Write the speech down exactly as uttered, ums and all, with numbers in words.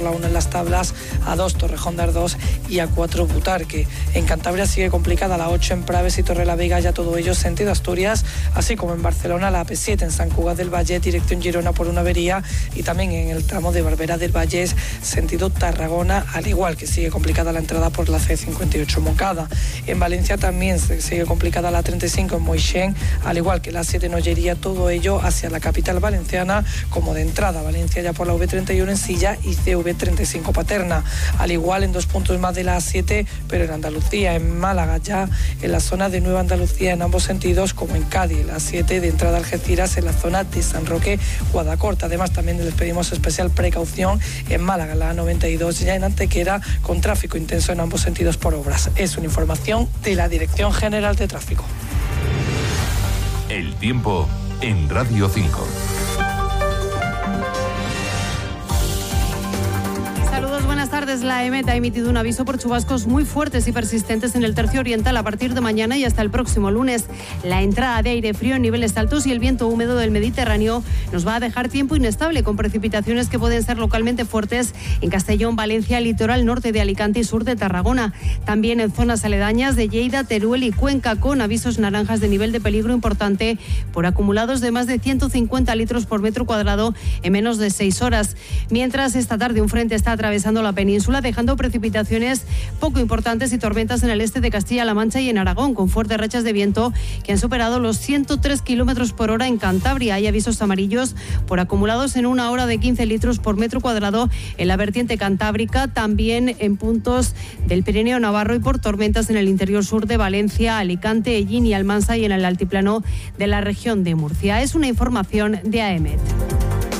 La uno en las tablas, A dos Torrejón de Ardoz y A cuatro Butarque. En Cantabria sigue complicada la ocho en Praves y Torrelavega, ya todo ello sentido Asturias, así como en Barcelona la A P siete en Sant Cugat del Vallès, dirección Girona por una avería, y también en el tramo de Barberà del Vallès, sentido Tarragona, al igual que sigue complicada la entrada por la C cincuenta y ocho Moncada. En Valencia también sigue complicada la treinta y cinco en Moixent, al igual que la siete en Ollería, todo ello hacia la capital valenciana, como de entrada Valencia ya por la V treinta y uno en Silla y C V treinta y cinco Paterna, al igual en dos puntos más de la A siete, pero en Andalucía, en Málaga, ya en la zona de Nueva Andalucía en ambos sentidos, como en Cádiz, la siete de entrada a Algeciras en la zona de San Roque, Guadacorta. Además también les pedimos especial precaución en Málaga, la A noventa y dos, ya en Antequera, con tráfico intenso en ambos sentidos por obras. Es una información de la Dirección General de Tráfico. El tiempo en Radio cinco. Saludos, buenas tardes. La EMET ha emitido un aviso por chubascos muy fuertes y persistentes en el tercio oriental a partir de mañana y hasta el próximo lunes. La entrada de aire frío en niveles altos y el viento húmedo del Mediterráneo nos va a dejar tiempo inestable, con precipitaciones que pueden ser localmente fuertes en Castellón, Valencia, litoral norte de Alicante y sur de Tarragona. También en zonas aledañas de Lleida, Teruel y Cuenca, con avisos naranjas de nivel de peligro importante por acumulados de más de ciento cincuenta litros por metro cuadrado en menos de seis horas. Mientras, esta tarde un frente está atravesando la península, dejando precipitaciones poco importantes y tormentas en el este de Castilla-La Mancha y en Aragón, con fuertes rachas de viento que han superado los ciento tres kilómetros por hora en Cantabria. Hay avisos amarillos por acumulados en una hora de quince litros por metro cuadrado en la vertiente cantábrica, también en puntos del Pirineo Navarro y por tormentas en el interior sur de Valencia, Alicante, Hellín y Almansa y en el altiplano de la región de Murcia. Es una información de AEMET.